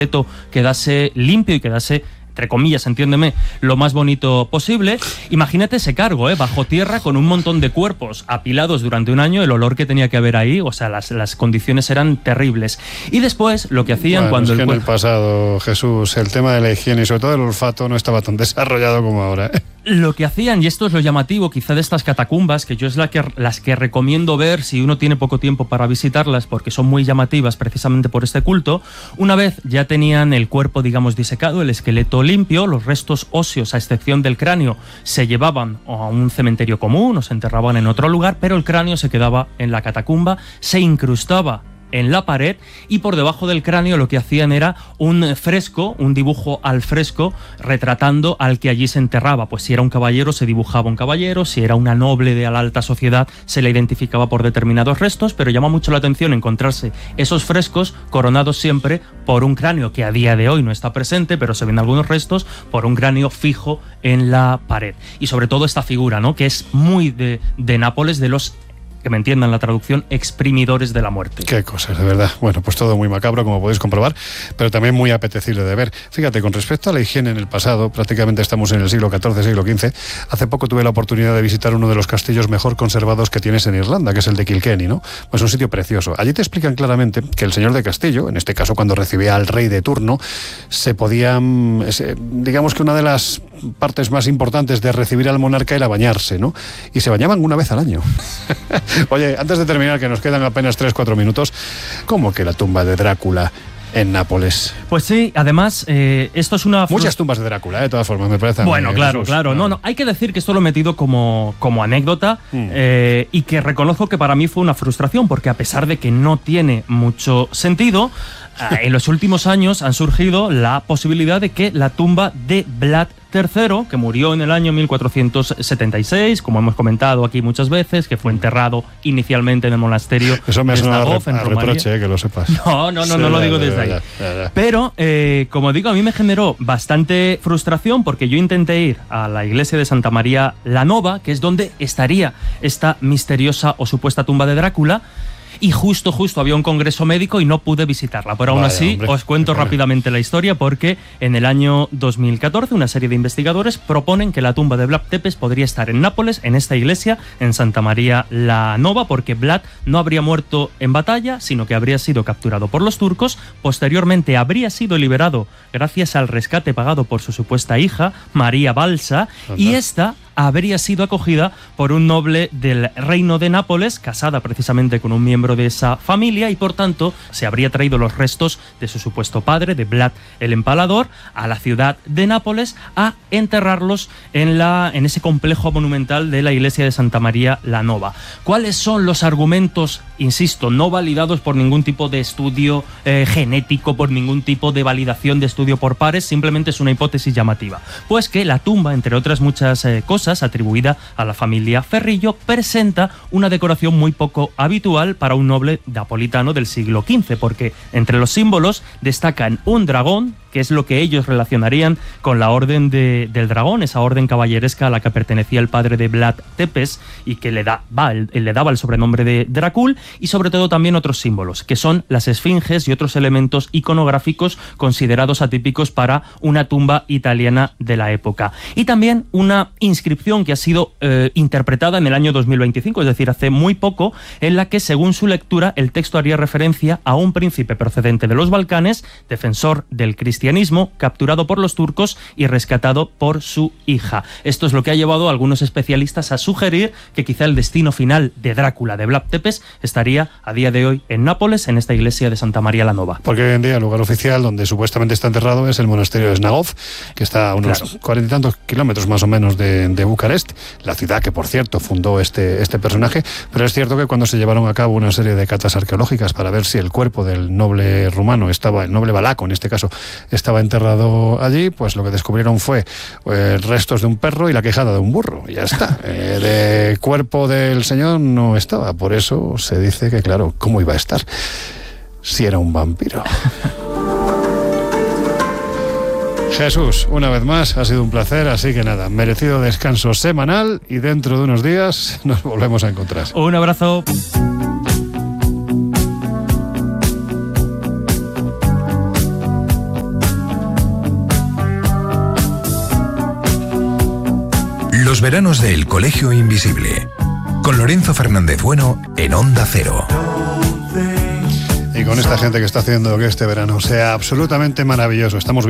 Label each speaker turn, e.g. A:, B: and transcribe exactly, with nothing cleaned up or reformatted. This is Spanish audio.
A: quedase limpio y quedase, entre comillas, entiéndeme, lo más bonito posible. Imagínate ese cargo, ¿eh? Bajo tierra, con un montón de cuerpos apilados durante un año, el olor que tenía que haber ahí, o sea, las, las condiciones eran terribles. Y después, lo que hacían
B: bueno,
A: cuando...
B: Es que
A: el
B: en el pasado, Jesús, el tema de la higiene y sobre todo el olfato no estaba tan desarrollado como ahora, ¿eh?
A: Lo que hacían, y esto es lo llamativo quizá de estas catacumbas, que yo es la que, las que recomiendo ver si uno tiene poco tiempo para visitarlas, porque son muy llamativas precisamente por este culto. Una vez ya tenían el cuerpo, digamos, disecado, el esqueleto limpio, los restos óseos, a excepción del cráneo, se llevaban a un cementerio común o se enterraban en otro lugar, pero el cráneo se quedaba en la catacumba, se incrustaba en la pared, y por debajo del cráneo lo que hacían era un fresco, un dibujo al fresco retratando al que allí se enterraba. Pues si era un caballero se dibujaba un caballero, si era una noble de la alta sociedad se le identificaba por determinados restos, pero llama mucho la atención encontrarse esos frescos coronados siempre por un cráneo que a día de hoy no está presente, pero se ven algunos restos, por un cráneo fijo en la pared. Y sobre todo esta figura, ¿no?, que es muy de, de Nápoles, de los, que me entiendan la traducción, exprimidores de la muerte.
B: Qué cosas, de verdad. Bueno, pues todo muy macabro, como podéis comprobar, pero también muy apetecible de ver. Fíjate, con respecto a la higiene en el pasado, prácticamente estamos en el siglo catorce, siglo quince. Hace poco tuve la oportunidad de visitar uno de los castillos mejor conservados que tienes en Irlanda, que es el de Kilkenny, ¿no? Pues un sitio precioso. Allí te explican claramente que el señor de castillo, en este caso cuando recibía al rey de turno, se podía, digamos que una de las partes más importantes de recibir al monarca era bañarse, ¿no? Y se bañaban una vez al año. Oye, antes de terminar, que nos quedan apenas tres cuatro minutos, ¿cómo que la tumba de Drácula en Nápoles?
A: Pues sí, además, eh, esto es una...
B: Muchas tumbas de Drácula, ¿eh? De todas formas, me parece.
A: Bueno,
B: mí,
A: claro,
B: Jesús,
A: claro. No, no, hay que decir que esto lo he metido como, como anécdota mm. eh, y que reconozco que para mí fue una frustración, porque a pesar de que no tiene mucho sentido, eh, en los últimos años han surgido la posibilidad de que la tumba de Vlad tercero, que murió en el año mil cuatrocientos setenta y seis, como hemos comentado aquí muchas veces, que fue enterrado inicialmente en el monasterio
B: Eso me
A: de
B: Snagov,
A: en
B: a reproche, eh, que lo sepas.
A: No, no, no,
B: sí,
A: no lo
B: ya,
A: digo
B: ya,
A: desde
B: ya,
A: ahí.
B: ya, ya, ya.
A: Pero, eh, como digo, a mí me generó bastante frustración, porque yo intenté ir a la iglesia de Santa María la Nova, que es donde estaría esta misteriosa o supuesta tumba de Drácula, y justo, justo había un congreso médico y no pude visitarla. Pero aún
B: Vaya,
A: así,
B: hombre,
A: os cuento rápidamente la historia, porque en el año dos mil catorce una serie de investigadores proponen que la tumba de Vlad Tepes podría estar en Nápoles, en esta iglesia, en Santa María la Nova, porque Vlad no habría muerto en batalla, sino que habría sido capturado por los turcos. Posteriormente habría sido liberado gracias al rescate pagado por su supuesta hija, María Balsa, y esta habría sido acogida por un noble del reino de Nápoles, casada precisamente con un miembro de esa familia, y por tanto se habría traído los restos de su supuesto padre, de Vlad el Empalador, a la ciudad de Nápoles a enterrarlos en, la, en ese complejo monumental de la iglesia de Santa María la Nova. ¿Cuáles son los argumentos, insisto, no validados por ningún tipo de estudio eh, genético, por ningún tipo de validación de estudio por pares? Simplemente es una hipótesis llamativa. Pues que la tumba, entre otras muchas eh, cosas, atribuida a la familia Ferrillo, presenta una decoración muy poco habitual para un noble napolitano del siglo quince, porque entre los símbolos destacan un dragón, que es lo que ellos relacionarían con la Orden de, del Dragón, esa orden caballeresca a la que pertenecía el padre de Vlad Tepes y que le, da, va, el, le daba el sobrenombre de Drácul, y sobre todo también otros símbolos, que son las esfinges y otros elementos iconográficos considerados atípicos para una tumba italiana de la época. Y también una inscripción que ha sido eh, interpretada en el año dos mil veinticinco, es decir, hace muy poco, en la que, según su lectura, el texto haría referencia a un príncipe procedente de los Balcanes, defensor del cristianismo, capturado por los turcos y rescatado por su hija. Esto es lo que ha llevado a algunos especialistas a sugerir que quizá el destino final de Drácula de Vlad Tepes estaría a día de hoy en Nápoles, en esta iglesia de Santa María la Nova.
B: Porque hoy en día el lugar oficial donde supuestamente está enterrado es el monasterio de Snagov, que está a unos
A: claro.
B: cuarenta y tantos kilómetros más o menos de, de Bucarest, la ciudad que, por cierto, fundó este, este personaje. Pero es cierto que cuando se llevaron a cabo una serie de catas arqueológicas para ver si el cuerpo del noble rumano estaba, el noble valaco en este caso, estaba enterrado allí, pues lo que descubrieron fue eh, restos de un perro y la quejada de un burro, y ya está. Eh, de cuerpo del señor no estaba, por eso se dice que, claro, ¿cómo iba a estar si era un vampiro? Jesús, una vez más, ha sido un placer, así que nada, merecido descanso semanal, y dentro de unos días nos volvemos a encontrar.
A: Un abrazo.
C: Los veranos del Colegio Invisible. Con Lorenzo Fernández Bueno en Onda Cero.
B: Y con esta gente que está haciendo que este verano sea absolutamente maravilloso. Estamos